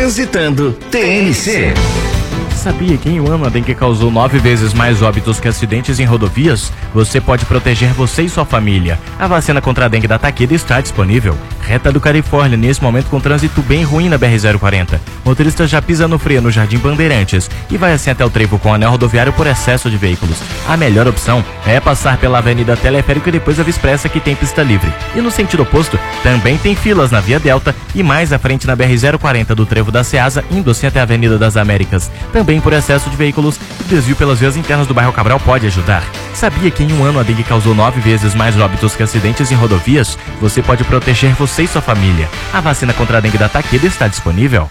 Transitando TNC. Sabia que em um ano a dengue causou 9 vezes mais óbitos que acidentes em rodovias? Você pode proteger você e sua família. A vacina contra a dengue da Takeda está disponível. Reta do Califórnia, nesse momento com trânsito bem ruim na BR-040. Motorista já pisa no freio no Jardim Bandeirantes e vai assim até o trevo com o anel rodoviário por excesso de veículos. A melhor opção é passar pela Avenida Teleférico e depois a Via Expressa, que tem pista livre. E no sentido oposto, também tem filas na Via Delta e mais à frente na BR-040 do trevo da Ceasa, indo assim até a Avenida das Américas. Também por excesso de veículos, o desvio pelas vias internas do bairro Cabral pode ajudar. Sabia que em um ano a dengue causou 9 vezes mais óbitos que acidentes em rodovias? Você pode proteger você e sua família. A vacina contra a dengue da Takeda está disponível.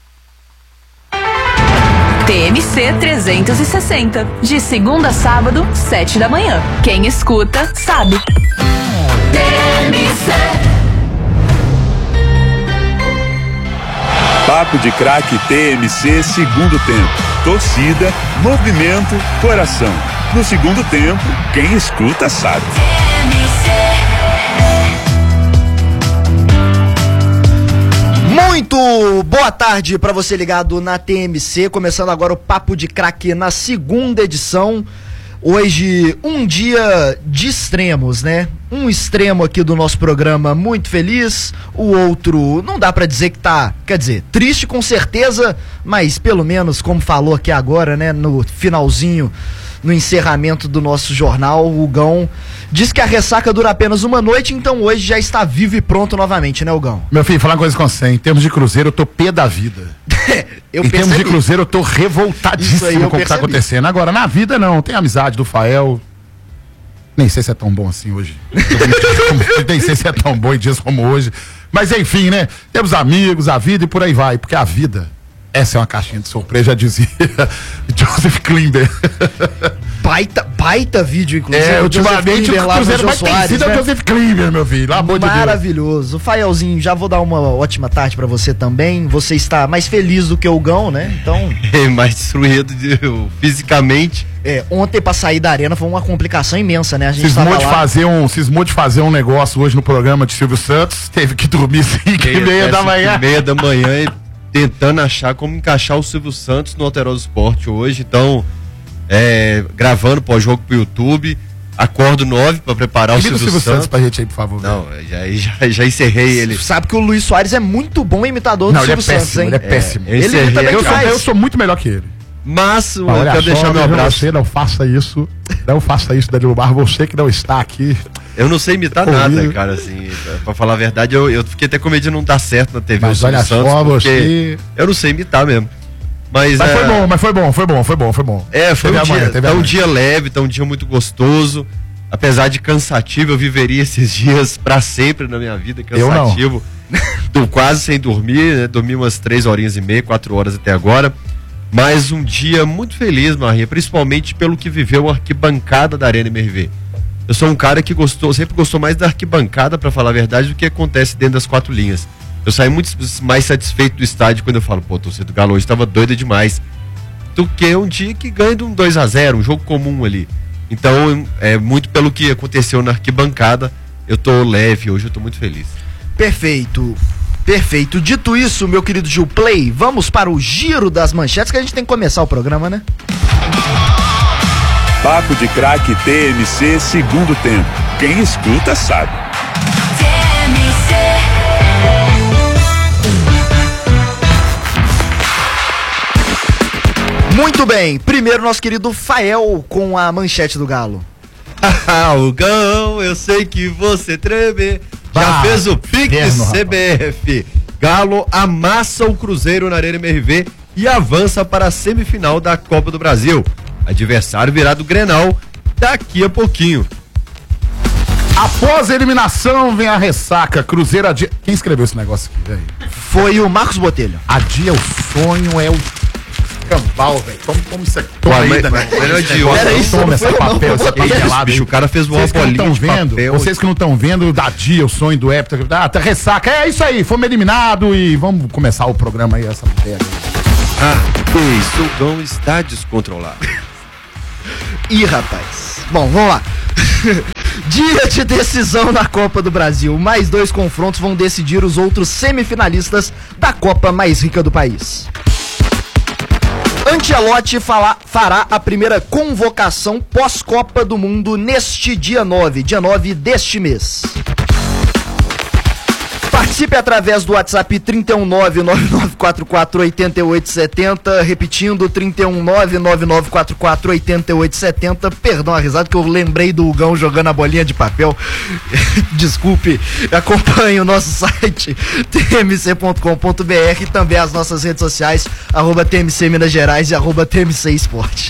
TMC 360, de segunda a sábado, 7 da manhã. Quem escuta, sabe. TMC. Papo de Craque TMC, segundo tempo. Torcida, movimento, coração. No segundo tempo, quem escuta sabe. Muito boa tarde para você ligado na TMC, começando agora o Papo de Craque na segunda edição. Hoje, um dia de extremos, né? Um extremo aqui do nosso programa muito feliz, o outro não dá pra dizer que tá, quer dizer, triste com certeza, mas pelo menos, como falou aqui agora, né, no finalzinho, no encerramento do nosso jornal, o Gão diz que a ressaca dura apenas uma noite, então hoje já está vivo e pronto novamente, né, Gão? Meu filho, falar uma coisa com você, em termos de Cruzeiro eu tô pé da vida. Em termos de Cruzeiro eu tô revoltadíssimo com o que tá acontecendo. Agora, na vida não, tem a amizade do Fael. Nem sei se é tão bom assim hoje. Nem sei se é tão bom em dias como hoje. Mas enfim, né? Temos amigos, a vida e por aí vai. Porque a vida, essa é uma caixinha de surpresa, já dizia Joseph Klimber. Baita vídeo, inclusive. Ultimamente o Cruzeiro mais tem sido o Joseph Klimber, meu filho. Maravilhoso. Faelzinho, já vou dar uma ótima tarde pra você também. Você está mais feliz do que o Gão, né? Então... mais destruído fisicamente. Ontem pra sair da arena foi uma complicação imensa, né? A gente cismou de fazer um negócio hoje no programa de Silvio Santos, teve que dormir 5h30 da manhã. 5h30 da manhã e tentando achar como encaixar o Silvio Santos no Alterosa Esporte hoje, então gravando pós-jogo pro YouTube, acordo 9 pra preparar o Silvio Santos pra gente aí, por favor. Não, já encerrei ele. Sabe que o Luiz Soares é muito bom imitador do Silvio Santos, hein? Ele é péssimo. Eu sou muito melhor que ele. Mas eu quero deixar meu abraço. Você não faça isso, Danilo Barro, você que não está aqui. Eu não sei imitar nada, cara, assim, pra falar a verdade, eu fiquei até com medo de não dar certo na TV. Mas olha só, você... Eu não sei imitar mesmo. Mas foi bom. Foi um dia leve, um dia muito gostoso. Apesar de cansativo, eu viveria esses dias pra sempre na minha vida, cansativo. Tô quase sem dormir, né? Dormi umas 3h30, 4 horas até agora. Mas um dia muito feliz, Maria, principalmente pelo que viveu a arquibancada da Arena MRV. Eu sou um cara que sempre gostou mais da arquibancada, pra falar a verdade, do que acontece dentro das 4 linhas. Eu saio muito mais satisfeito do estádio quando eu falo, pô, a torcida do Galo hoje estava doida demais, do que um dia que ganha de um 2-0, um jogo comum ali. Então, muito pelo que aconteceu na arquibancada, eu tô leve hoje, eu tô muito feliz. Perfeito. Dito isso, meu querido Gil Play, vamos para o giro das manchetes, que a gente tem que começar o programa, né? Papo de Craque TMC, segundo tempo. Quem escuta sabe. Muito bem, primeiro nosso querido Fael com a manchete do Galo. O Gão, eu sei que você treme. Já fez o Pix CBF. Galo amassa o Cruzeiro na Arena MRV e avança para a semifinal da Copa do Brasil. Adversário virado Grenal daqui a pouquinho. Após a eliminação vem a ressaca. Cruzeiro adia... Quem escreveu esse negócio aqui, velho? Foi o Marcos Botelho. Adia o sonho, é o cambal, velho. Toma isso aqui. Toma aí, Daniel. Toma essa papel, essa papelada. O cara fez uma bolinha de papel. Vocês que não estão vendo, adia o sonho do Hepta. Tá ressaca. É isso aí, fomos eliminados e vamos começar o programa aí, essa matéria. Isso, o Gão está descontrolado. Ih, rapaz. Bom, vamos lá. Dia de decisão na Copa do Brasil. Mais 2 confrontos vão decidir os outros semifinalistas da Copa mais rica do país. Ancelotti fará a primeira convocação pós-Copa do Mundo neste dia 9 deste mês. Participe através do WhatsApp 319-9944-8870, repetindo 319-9944-8870. Perdão a risada que eu lembrei do Hugão jogando a bolinha de papel. Desculpe, acompanhe o nosso site tmc.com.br e também as nossas redes sociais, @TMC Minas Gerais e @TMC Esporte.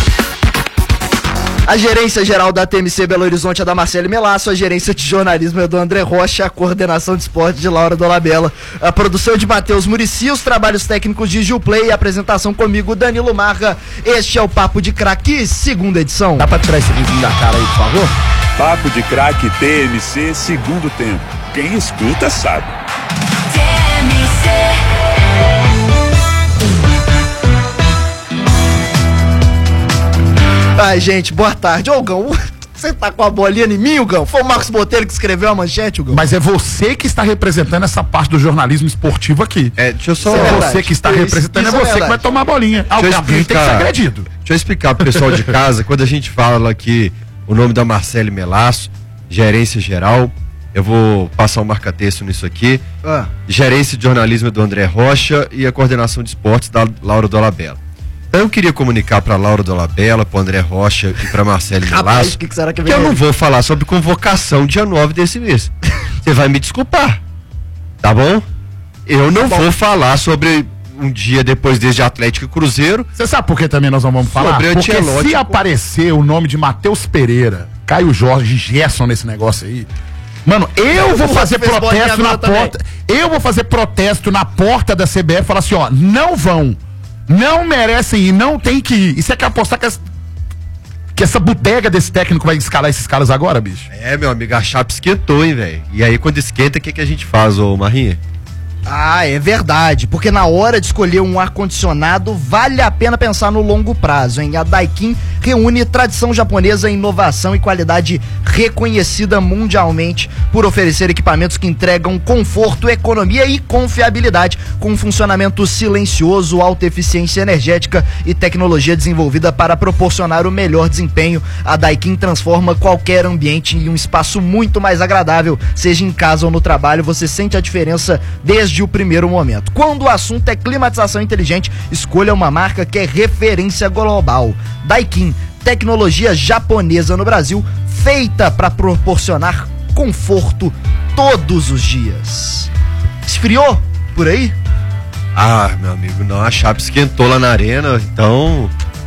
A gerência geral da TMC Belo Horizonte é da Marcele Melasso, a gerência de jornalismo é do André Rocha, a coordenação de esporte de Laura Dolabella, a produção de Matheus Muricy, os trabalhos técnicos de Gil Play e a apresentação comigo, Danilo Marra. Este é o Papo de Craque, segunda edição. Dá pra tirar esse vídeo da cara aí, por favor? Papo de Craque TMC, segundo tempo. Quem escuta sabe. TMC. Ai, gente, boa tarde. Ô, Gão, você tá com a bolinha em mim, Gão? Foi o Marcos Botelho que escreveu a manchete, Gão? Mas é você que está representando essa parte do jornalismo esportivo aqui. Deixa eu só... É você que está representando, é você que vai tomar a bolinha. Alguém tem que ser agredido. Deixa eu explicar pro pessoal de casa, quando a gente fala aqui o nome da Marcele Melasso, gerência geral, eu vou passar um marca-texto nisso aqui, gerência de jornalismo é do André Rocha e a coordenação de esportes da Laura Dolabella. Então eu queria comunicar para Laura Dolabella, para André Rocha e para Marcele Melasso que eu não vou falar sobre convocação dia 9 desse mês. Você vai me desculpar, tá bom? Eu não vou falar sobre um dia depois desse Atlético e Cruzeiro. Você sabe por que também nós não vamos falar? Porque se aparecer o nome de Matheus Pereira, Caio Jorge, Gerson nesse negócio aí, mano, eu vou fazer protesto na porta. Eu vou fazer protesto na porta da CBF e falar assim, ó, não vão. Não merecem ir, não tem que ir. E você quer apostar que essa bodega desse técnico vai escalar esses caras agora, bicho? Meu amigo, a chapa esquentou, hein, velho? E aí, quando esquenta, o que a gente faz, ô Marrinha? Ah, é verdade, porque na hora de escolher um ar-condicionado, vale a pena pensar no longo prazo, hein? A Daikin reúne tradição japonesa, inovação e qualidade reconhecida mundialmente por oferecer equipamentos que entregam conforto, economia e confiabilidade, com funcionamento silencioso, alta eficiência energética e tecnologia desenvolvida para proporcionar o melhor desempenho. A Daikin transforma qualquer ambiente em um espaço muito mais agradável, seja em casa ou no trabalho, você sente a diferença desde o primeiro momento. Quando o assunto é climatização inteligente, escolha uma marca que é referência global. Daikin, tecnologia japonesa no Brasil, feita para proporcionar conforto todos os dias. Esfriou por aí? Meu amigo, não, a chapa esquentou lá na arena, então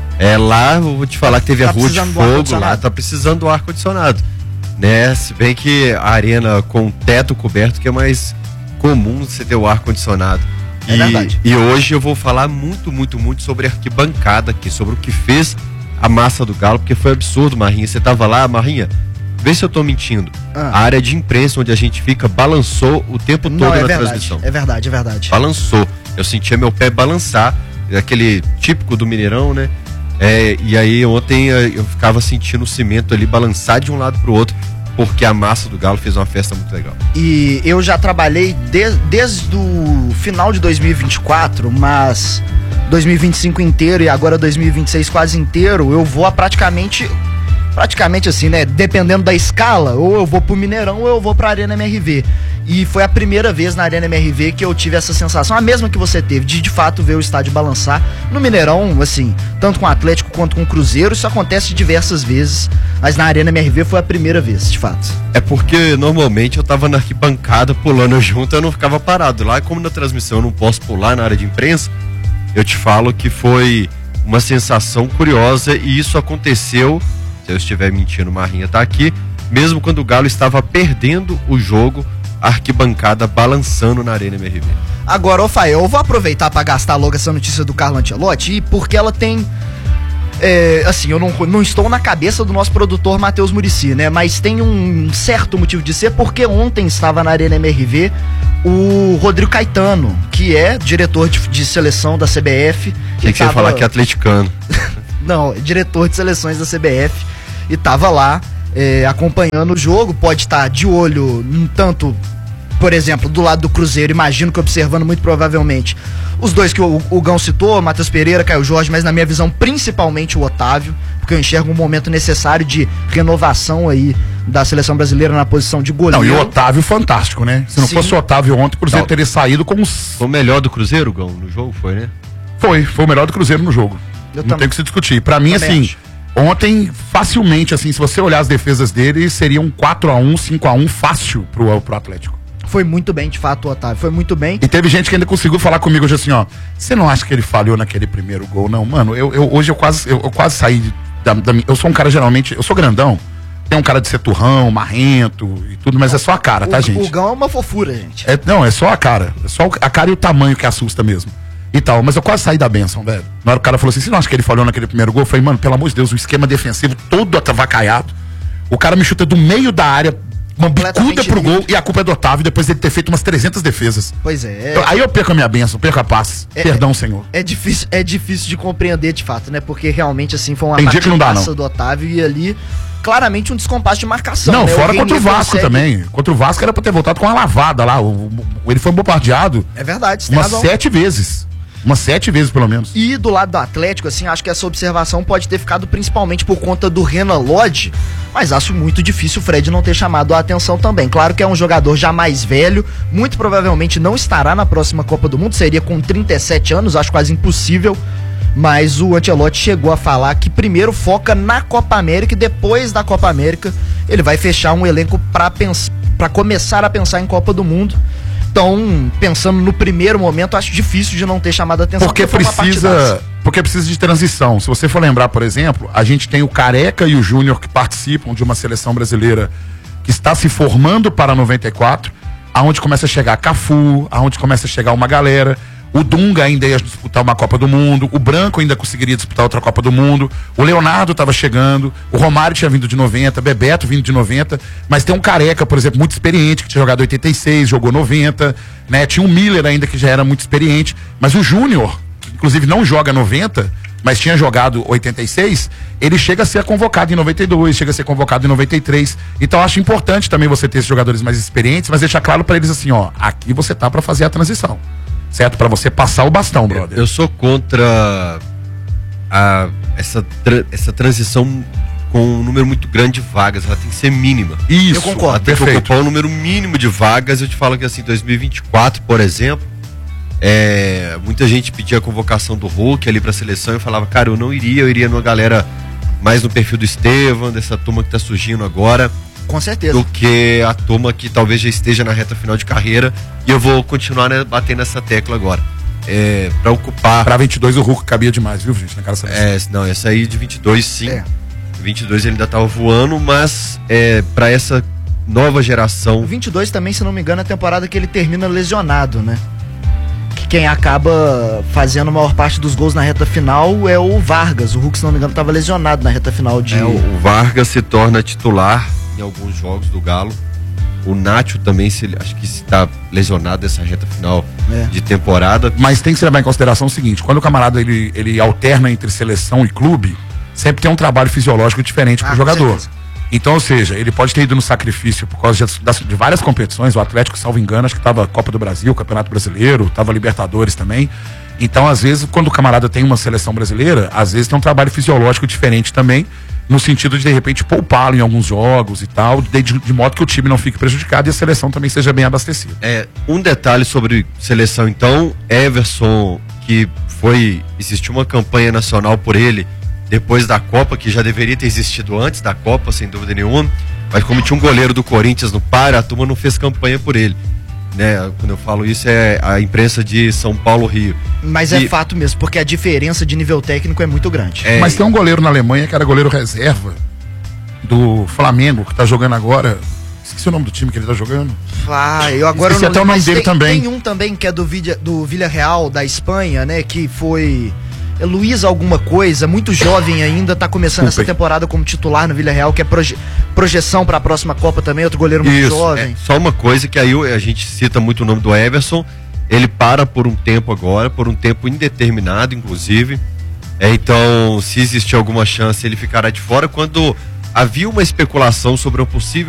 lá eu vou te falar que teve a rua de fogo lá, tá precisando do ar-condicionado, né? Se bem que a arena com teto coberto que é mais comum você ter o ar-condicionado. É verdade. E hoje eu vou falar muito sobre a arquibancada aqui, sobre o que fez a massa do Galo, porque foi absurdo, Marrinha. Você tava lá, Marrinha? Vê se eu tô mentindo. A área de imprensa onde a gente fica balançou o tempo todo na transmissão. É verdade. Balançou. Eu sentia meu pé balançar, aquele típico do Mineirão, né? E aí ontem eu ficava sentindo o cimento ali balançar de um lado pro outro, porque a massa do Galo fez uma festa muito legal. E eu já trabalhei desde o final de 2024, mas 2025 inteiro e agora 2026 quase inteiro, eu vou a praticamente assim, né? Dependendo da escala, ou eu vou pro Mineirão ou eu vou pra Arena MRV. E foi a primeira vez na Arena MRV que eu tive essa sensação, a mesma que você teve, de fato ver o estádio balançar. No Mineirão, assim, tanto com o Atlético quanto com o Cruzeiro, isso acontece diversas vezes, mas na Arena MRV foi a primeira vez, de fato. É porque normalmente eu tava na arquibancada pulando junto, eu não ficava parado. Lá, como na transmissão eu não posso pular na área de imprensa, eu te falo que foi uma sensação curiosa e isso aconteceu, se eu estiver mentindo, Marrinha tá aqui, mesmo quando o Galo estava perdendo o jogo, a arquibancada balançando na Arena MRV. Agora, ô Fael, eu vou aproveitar para gastar logo essa notícia do Carlo Ancelotti, porque ela tem... assim, eu não estou na cabeça do nosso produtor Matheus Muricy, né? Mas tem um certo motivo de ser, porque ontem estava na Arena MRV o Rodrigo Caetano, que é diretor de seleção da CBF. Tinha que você falar que é atleticano. Não, diretor de seleções da CBF, e tava lá acompanhando o jogo, pode estar de olho tanto, por exemplo, do lado do Cruzeiro, imagino que observando muito provavelmente os dois que o Gão citou, Matheus Pereira, Caio Jorge, mas na minha visão principalmente o Otávio, porque eu enxergo um momento necessário de renovação aí da seleção brasileira na posição de goleiro. Não, e o Otávio fantástico, né? Se não fosse o Otávio ontem, o Cruzeiro teria saído com os... Foi o melhor do Cruzeiro, Gão, no jogo, foi, né? Foi o melhor do Cruzeiro no jogo. Não tem o que se discutir. Pra mim, assim, ontem, facilmente, assim, se você olhar as defesas dele, seria um 4-1, 5-1 fácil pro Atlético. Foi muito bem, de fato, o Otávio. Foi muito bem. E teve gente que ainda conseguiu falar comigo hoje assim, ó. Você não acha que ele falhou naquele primeiro gol? Não, mano, hoje eu quase saí eu sou um cara, geralmente, eu sou grandão. Tem um cara de ser turrão, marrento e tudo, mas é só a cara, tá, gente? O Gão é uma fofura, gente. Não, é só a cara. É só a cara e o tamanho que assusta mesmo. E tal, mas eu quase saí da bênção, velho. Na hora o cara falou assim, você não acha que ele falhou naquele primeiro gol? Eu falei, mano, pelo amor de Deus, o esquema defensivo todo avacaiado. O cara me chuta do meio da área, uma bicuda pro gol, e a culpa é do Otávio, depois dele ter feito umas 300 defesas. Pois é. Aí eu perco a minha bênção, perco a paz. Perdão, Senhor. É difícil de compreender, de fato, né? Porque realmente, assim, foi uma partida do Otávio e ali, claramente um descompasso de marcação. Não, né? Fora contra o Vasco também. Contra o Vasco era pra ter voltado com uma lavada lá. Ele foi bombardeado. É verdade, umas 7 vezes. Umas 7 vezes, pelo menos. E do lado do Atlético, assim, acho que essa observação pode ter ficado principalmente por conta do Renan Lodge, mas acho muito difícil o Fred não ter chamado a atenção também. Claro que é um jogador já mais velho, muito provavelmente não estará na próxima Copa do Mundo, seria com 37 anos, acho quase impossível, mas o Ancelotti chegou a falar que primeiro foca na Copa América e depois da Copa América ele vai fechar um elenco para começar a pensar em Copa do Mundo. Então, pensando no primeiro momento, acho difícil de não ter chamado a atenção. Porque precisa de transição. Se você for lembrar, por exemplo, a gente tem o Careca e o Júnior que participam de uma seleção brasileira que está se formando para 94, aonde começa a chegar Cafu, aonde começa a chegar uma galera. O Dunga ainda ia disputar uma Copa do Mundo, o Branco ainda conseguiria disputar outra Copa do Mundo, o Leonardo estava chegando, o Romário tinha vindo de 90, Bebeto vindo de 90, mas tem um Careca, por exemplo, muito experiente, que tinha jogado 86, jogou 90, né? Tinha um Miller ainda que já era muito experiente, mas o Júnior, que inclusive não joga 90, mas tinha jogado 86, ele chega a ser convocado em 92, chega a ser convocado em 93. Então acho importante também você ter esses jogadores mais experientes, mas deixar claro para eles assim, ó, aqui você tá para fazer a transição. Certo? Pra você passar o bastão, brother. Eu sou contra essa transição com um número muito grande de vagas. Ela tem que ser mínima. Isso, eu concordo. Tem que ocupar um número mínimo de vagas. Eu te falo que assim, 2024, por exemplo, muita gente pedia a convocação do Hulk ali pra seleção e falava, cara, eu não iria, eu iria numa galera mais no perfil do Estevam, dessa turma que tá surgindo agora. Com certeza. Do que a turma que talvez já esteja na reta final de carreira. E eu vou continuar, né, batendo nessa tecla agora. Pra ocupar. Pra 22 o Hulk cabia demais, viu, gente? Naquela seleção. Não, essa aí de 22 sim. 22 ele ainda tava voando, mas pra essa nova geração. 22 também, se não me engano, é a temporada que ele termina lesionado, né? Que quem acaba fazendo a maior parte dos gols na reta final é o Vargas. O Hulk, se não me engano, tava lesionado na reta final de. O Vargas se torna titular em alguns jogos do Galo. O Nacho também, acho que está lesionado nessa reta final de temporada. Mas tem que se levar em consideração o seguinte, quando o camarada ele alterna entre seleção e clube, sempre tem um trabalho fisiológico diferente pro jogador. Então, ou seja, ele pode ter ido no sacrifício por causa de várias competições. O Atlético, salvo engano, acho que tava Copa do Brasil, Campeonato Brasileiro, tava Libertadores também. Então, às vezes, quando o camarada tem uma seleção brasileira, às vezes tem um trabalho fisiológico diferente também, no sentido de repente, poupá-lo em alguns jogos e tal, de modo que o time não fique prejudicado e a seleção também seja bem abastecida. Um detalhe sobre seleção, então, Everson, que existiu uma campanha nacional por ele, depois da Copa, que já deveria ter existido antes da Copa, sem dúvida nenhuma, mas como tinha um goleiro do Corinthians no Pará, a turma não fez campanha por ele. Né? Quando eu falo isso é a imprensa de São Paulo, Rio. Mas é fato mesmo, porque a diferença de nível técnico é muito grande. Mas tem um goleiro na Alemanha que era goleiro reserva do Flamengo, que tá jogando agora. Esqueci o nome do time que ele tá jogando. Eu agora esqueci até o nome dele também. Tem um também que é do Villarreal, da Espanha, né? Que foi Luiz alguma coisa, muito jovem ainda, tá começando essa temporada como titular no Villarreal, que é projeção para a próxima Copa também, outro goleiro muito jovem. Só uma coisa que aí a gente cita muito o nome do Everson, ele para por um tempo agora, por um tempo indeterminado, inclusive. Então, se existir alguma chance, ele ficará de fora. Quando havia uma especulação sobre uma possível